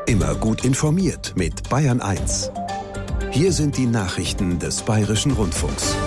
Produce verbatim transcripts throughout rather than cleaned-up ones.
Immer gut informiert mit Bayern eins. Hier sind die Nachrichten des Bayerischen Rundfunks.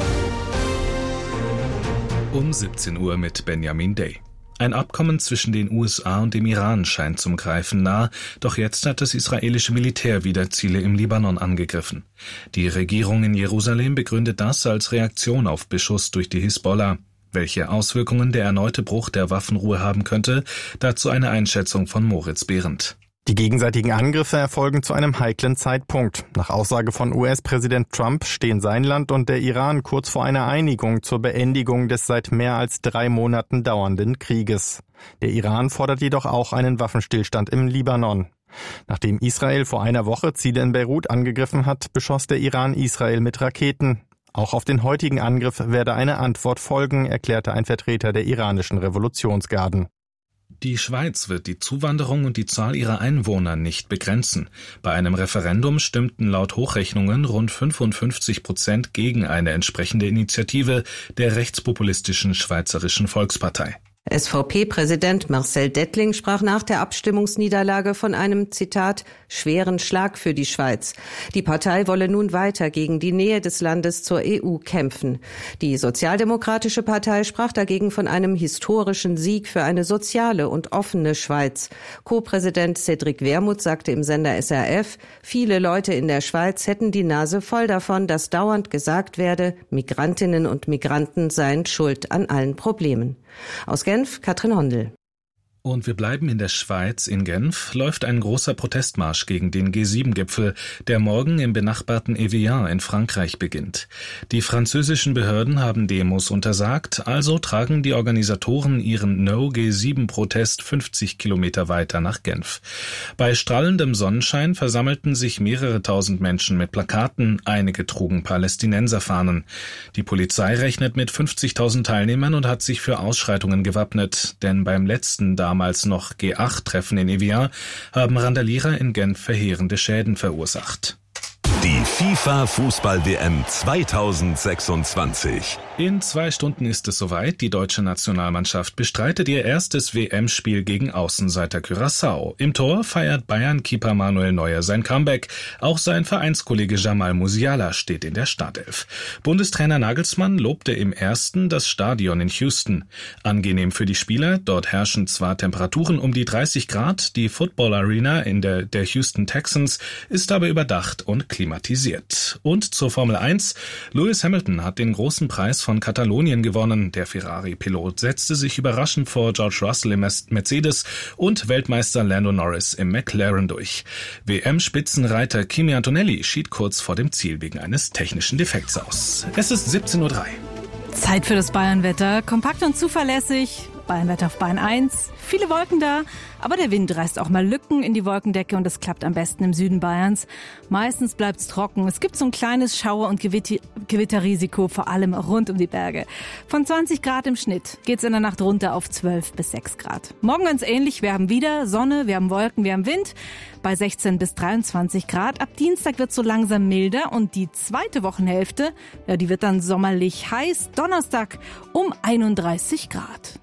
Um siebzehn Uhr mit Benjamin Day. Ein Abkommen zwischen den U S A und dem Iran scheint zum Greifen nah, doch jetzt hat das israelische Militär wieder Ziele im Libanon angegriffen. Die Regierung in Jerusalem begründet das als Reaktion auf Beschuss durch die Hisbollah. Welche Auswirkungen der erneute Bruch der Waffenruhe haben könnte, dazu eine Einschätzung von Moritz Behrendt. Die gegenseitigen Angriffe erfolgen zu einem heiklen Zeitpunkt. Nach Aussage von U S-Präsident Trump stehen sein Land und der Iran kurz vor einer Einigung zur Beendigung des seit mehr als drei Monaten dauernden Krieges. Der Iran fordert jedoch auch einen Waffenstillstand im Libanon. Nachdem Israel vor einer Woche Ziele in Beirut angegriffen hat, beschoss der Iran Israel mit Raketen. Auch auf den heutigen Angriff werde eine Antwort folgen, erklärte ein Vertreter der iranischen Revolutionsgarden. Die Schweiz wird die Zuwanderung und die Zahl ihrer Einwohner nicht begrenzen. Bei einem Referendum stimmten laut Hochrechnungen rund fünfundfünfzig Prozent gegen eine entsprechende Initiative der rechtspopulistischen Schweizerischen Volkspartei. S V P-Präsident Marcel Dettling sprach nach der Abstimmungsniederlage von einem, Zitat, schweren Schlag für die Schweiz. Die Partei wolle nun weiter gegen die Nähe des Landes zur E U kämpfen. Die Sozialdemokratische Partei sprach dagegen von einem historischen Sieg für eine soziale und offene Schweiz. Co-Präsident Cédric Wermuth sagte im Sender S R F, viele Leute in der Schweiz hätten die Nase voll davon, dass dauernd gesagt werde, Migrantinnen und Migranten seien schuld an allen Problemen. Aus Genf, Katrin Hondel. Und wir bleiben in der Schweiz. In Genf läuft ein großer Protestmarsch gegen den G sieben Gipfel, der morgen im benachbarten Evian in Frankreich beginnt. Die französischen Behörden haben Demos untersagt, also tragen die Organisatoren ihren No-G sieben Protest fünfzig Kilometer weiter nach Genf. Bei strahlendem Sonnenschein versammelten sich mehrere tausend Menschen mit Plakaten, einige trugen Palästinenserfahnen. Die Polizei rechnet mit fünfzigtausend Teilnehmern und hat sich für Ausschreitungen gewappnet, denn beim letzten damals noch G acht Treffen in Evian haben Randalierer in Genf verheerende Schäden verursacht. Die FIFA-Fußball-W M zweitausendsechsundzwanzig. In zwei Stunden ist es soweit. Die deutsche Nationalmannschaft bestreitet ihr erstes W M-Spiel gegen Außenseiter Curaçao. Im Tor feiert Bayern-Keeper Manuel Neuer sein Comeback. Auch sein Vereinskollege Jamal Musiala steht in der Startelf. Bundestrainer Nagelsmann lobte im ersten das Stadion in Houston. Angenehm für die Spieler. Dort herrschen zwar Temperaturen um die dreißig Grad. Die Football Arena in der, der Houston Texans ist aber überdacht und klimatisiert. Und zur Formel eins. Lewis Hamilton hat den großen Preis von Katalonien gewonnen. Der Ferrari-Pilot setzte sich überraschend vor George Russell im Mercedes und Weltmeister Lando Norris im McLaren durch. W M-Spitzenreiter Kimi Antonelli schied kurz vor dem Ziel wegen eines technischen Defekts aus. Es ist siebzehn Uhr drei. Zeit für das Bayernwetter. Kompakt und zuverlässig. Bayernwetter auf Bayern eins. Viele Wolken da, aber der Wind reißt auch mal Lücken in die Wolkendecke und es klappt am besten im Süden Bayerns. Meistens bleibt's trocken. Es gibt so ein kleines Schauer- und Gewitter- Gewitterrisiko, vor allem rund um die Berge. Von zwanzig Grad im Schnitt geht's in der Nacht runter auf zwölf bis sechs Grad. Morgen ganz ähnlich. Wir haben wieder Sonne, wir haben Wolken, wir haben Wind bei sechzehn bis dreiundzwanzig Grad. Ab Dienstag wird's so langsam milder und die zweite Wochenhälfte, ja, die wird dann sommerlich heiß. Donnerstag um einunddreißig Grad.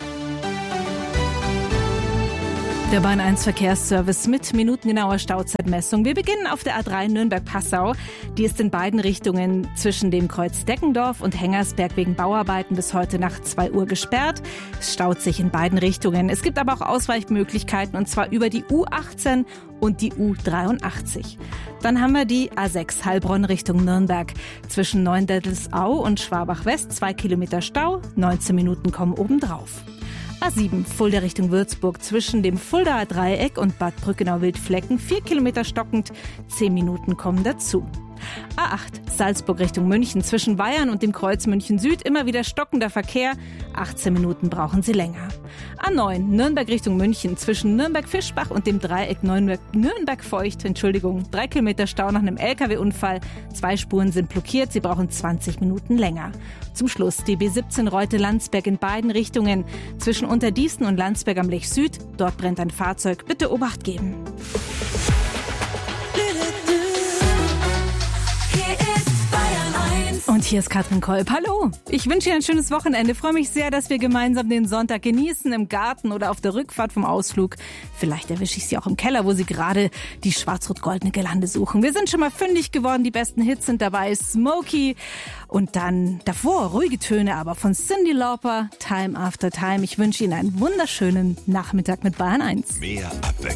Der Bayern eins Verkehrsservice mit minutengenauer Stauzeitmessung. Wir beginnen auf der A drei Nürnberg-Passau. Die ist in beiden Richtungen zwischen dem Kreuz Deckendorf und Hengersberg wegen Bauarbeiten bis heute Nacht zwei Uhr gesperrt. Es staut sich in beiden Richtungen. Es gibt aber auch Ausweichmöglichkeiten und zwar über die U achtzehn und die U dreiundachtzig. Dann haben wir die A sechs Heilbronn Richtung Nürnberg. Zwischen Neuendettelsau und Schwabach-West zwei Kilometer Stau. neunzehn Minuten kommen obendrauf. A sieben Fulda Richtung Würzburg zwischen dem Fuldaer Dreieck und Bad Brückenau-Wildflecken vier Kilometer stockend, zehn Minuten kommen dazu. A acht Salzburg Richtung München zwischen Weyern und dem Kreuz München Süd immer wieder stockender Verkehr, achtzehn Minuten brauchen Sie länger. A neun Nürnberg Richtung München zwischen Nürnberg-Fischbach und dem Dreieck Nürnberg-Feucht, Entschuldigung, drei Kilometer Stau nach einem L K W-Unfall, zwei Spuren sind blockiert, Sie brauchen zwanzig Minuten länger. Zum Schluss die B siebzehn Reute-Landsberg in beiden Richtungen zwischen Unterdießen und Landsberg am Lech Süd, dort brennt ein Fahrzeug, bitte Obacht geben. Und hier ist Katrin Kolb. Hallo, ich wünsche Ihnen ein schönes Wochenende. Ich freue mich sehr, dass wir gemeinsam den Sonntag genießen, im Garten oder auf der Rückfahrt vom Ausflug. Vielleicht erwische ich Sie auch im Keller, wo Sie gerade die schwarz-rot-goldene Girlande suchen. Wir sind schon mal fündig geworden, die besten Hits sind dabei. Smokey und dann davor ruhige Töne, aber von Cyndi Lauper, Time After Time. Ich wünsche Ihnen einen wunderschönen Nachmittag mit Bayern eins. Mehr Abwechslung.